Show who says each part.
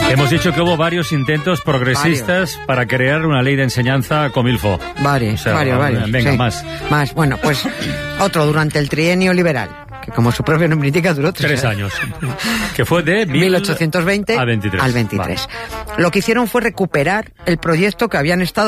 Speaker 1: Hemos dicho que hubo varios intentos progresistas para crear una ley de enseñanza comilfo.
Speaker 2: Varios.
Speaker 1: Venga,
Speaker 2: sí.
Speaker 1: más.
Speaker 2: Bueno, pues otro durante el trienio liberal, que como su propio nombre indica duró
Speaker 1: 3 años. Que fue de
Speaker 2: 1820
Speaker 1: al 23.
Speaker 2: al 23. Lo que hicieron fue recuperar el proyecto que habían estado